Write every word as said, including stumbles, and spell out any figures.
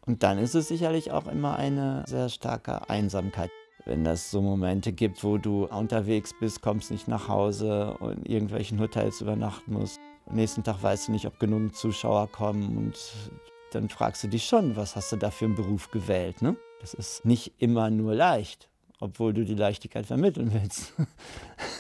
Und dann ist es sicherlich auch immer eine sehr starke Einsamkeit. Wenn das so Momente gibt, wo du unterwegs bist, kommst nicht nach Hause und in irgendwelchen Hotels übernachten musst. Am nächsten Tag weißt du nicht, ob genug Zuschauer kommen und dann fragst du dich schon, was hast du da für einen Beruf gewählt, ne? Das ist nicht immer nur leicht, obwohl du die Leichtigkeit vermitteln willst.